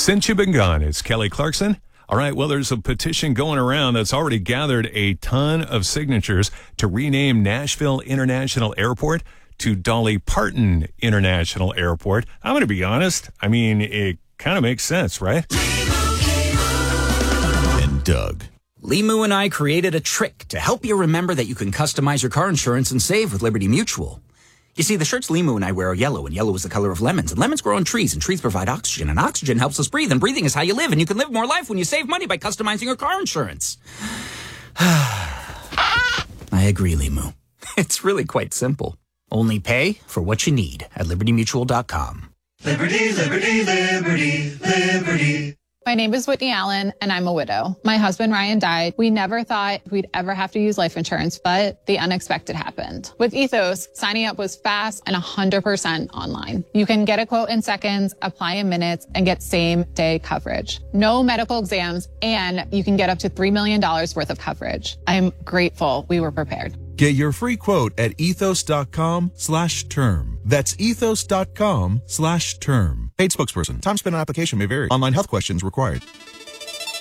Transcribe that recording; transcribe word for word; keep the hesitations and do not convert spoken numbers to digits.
Since you've been gone, it's Kelly Clarkson. All right, well, there's a petition going around that's already gathered a ton of signatures to rename Nashville International Airport to Dolly Parton International Airport. I'm going to be honest. I mean, it kind of makes sense, right? And Doug. Limu and I created a trick to help you remember that you can customize your car insurance and save with Liberty Mutual. You see, the shirts Limu and I wear are yellow, and yellow is the color of lemons, and lemons grow on trees, and trees provide oxygen, and oxygen helps us breathe, and breathing is how you live, and you can live more life when you save money by customizing your car insurance. I agree, Limu. It's really quite simple. Only pay for what you need at liberty mutual dot com. Liberty, liberty, liberty, liberty. My name is Whitney Allen, and I'm a widow. My husband, Ryan, died. We never thought we'd ever have to use life insurance, but the unexpected happened. With Ethos, signing up was fast and one hundred percent online. You can get a quote in seconds, apply in minutes, and get same-day coverage. No medical exams, and you can get up to three million dollars worth of coverage. I'm grateful we were prepared. Get your free quote at ethos.com slash term. That's ethos.com slash term. Paid spokesperson. Time spent on application may vary. Online health questions required.